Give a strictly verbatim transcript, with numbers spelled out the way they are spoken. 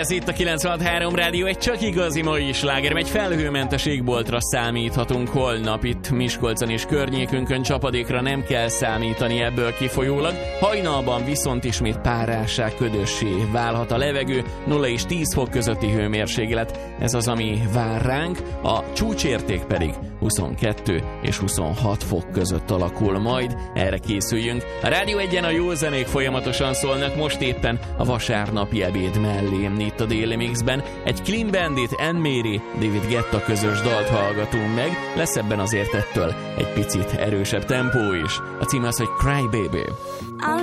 Ez itt a kilencvenhat három Rádió, egy csak igazi mai sláger, egy felhőmentes égboltra számíthatunk holnap itt Miskolcon és környékünkön, csapadékra nem kell számítani ebből kifolyólag, hajnalban viszont ismét párásság, ködössé válhat a levegő, nulla és tíz fok közötti hőmérséklet, ez az, ami vár ránk, a csúcsérték pedig huszonkettő és huszonhat fok között alakul majd, erre készüljünk. A Rádió egyen a jó zenék folyamatosan szólnak, most éppen a vasárnapi ebéd mellé itt a Daily Mixben. Egy Clean Bandit, Anne Mary, David Guetta közös dalt hallgatunk meg, lesz ebben azért ettől egy picit erősebb tempó is. A cím az, hogy Cry Baby.